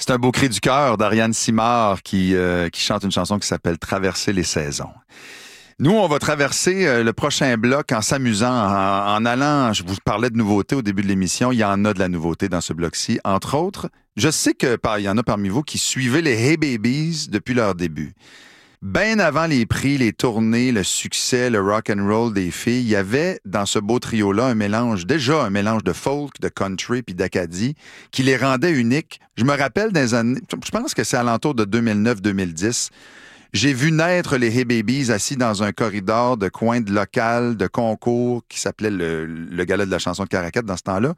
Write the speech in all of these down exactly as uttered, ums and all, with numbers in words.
C'est un beau cri du cœur d'Ariane Simard qui, euh, qui chante une chanson qui s'appelle « Traverser les saisons ». Nous, on va traverser euh, le prochain bloc en s'amusant, en, en allant, je vous parlais de nouveautés au début de l'émission, il y en a de la nouveauté dans ce bloc-ci. Entre autres, je sais qu'il y en a parmi vous qui suivaient les Hey Babies depuis leur début. Bien avant les prix, les tournées, le succès, le rock and roll des filles, il y avait dans ce beau trio-là un mélange, déjà un mélange de folk, de country puis d'Acadie qui les rendait uniques. Je me rappelle des années, je pense que c'est alentour de deux mille neuf deux mille dix, j'ai vu naître les Hey Babies assis dans un corridor de coin de local, de concours qui s'appelait le, le gala de la chanson de Caracat dans ce temps-là.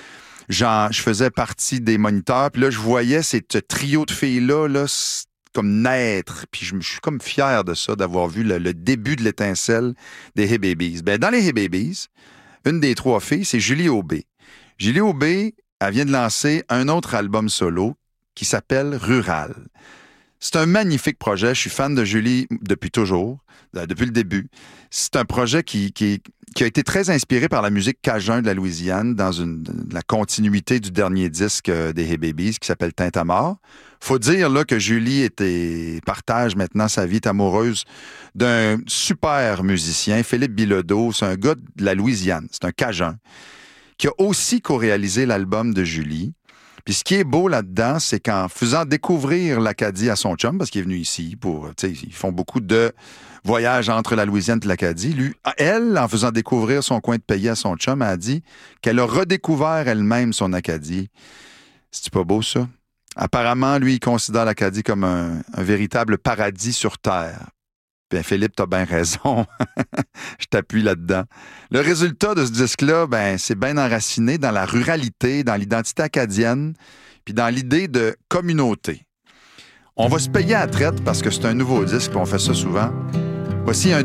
Genre, je faisais partie des moniteurs, puis là, je voyais ce trio de filles-là, là, comme naître, puis je, je suis comme fier de ça, d'avoir vu le, le début de l'étincelle des Hey Babies. Ben, dans les Hey Babies, une des trois filles, c'est Julie Aubé. Julie Aubé, elle vient de lancer un autre album solo qui s'appelle Rural. C'est un magnifique projet. Je suis fan de Julie depuis toujours, depuis le début. C'est un projet qui, qui, qui a été très inspiré par la musique cajun de la Louisiane dans une, la continuité du dernier disque des Hey Babies qui s'appelle Tintamarre. Faut dire là que Julie était, partage maintenant sa vie amoureuse d'un super musicien, Philippe Bilodeau. C'est un gars de la Louisiane, c'est un cajun, qui a aussi co-réalisé l'album de Julie. Puis ce qui est beau là-dedans, c'est qu'en faisant découvrir l'Acadie à son chum, parce qu'il est venu ici pour, tu sais, ils font beaucoup de voyages entre la Louisiane et l'Acadie. Lui, elle, en faisant découvrir son coin de pays à son chum, a dit qu'elle a redécouvert elle-même son Acadie. C'est pas beau, ça? Apparemment, lui, il considère l'Acadie comme un, un véritable paradis sur Terre. Bien, Philippe, t'as bien raison. Je t'appuie là-dedans. Le résultat de ce disque-là, ben, c'est bien enraciné dans la ruralité, dans l'identité acadienne, puis dans l'idée de communauté. On va se payer à la traite parce que c'est un nouveau disque, puis on fait ça souvent. Voici un